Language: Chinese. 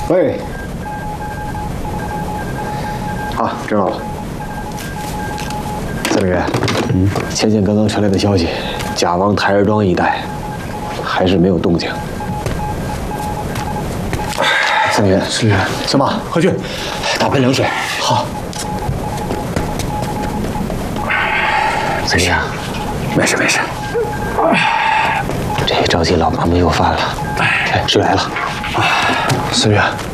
喂，好，知道了。司令员，前线刚刚传来的消息，甲王台儿庄一带还是没有动静。司令员，是小马，快去打盆凉水。好。怎么样？没事没事。这着急老毛病又犯了。哎，水来了。司令员。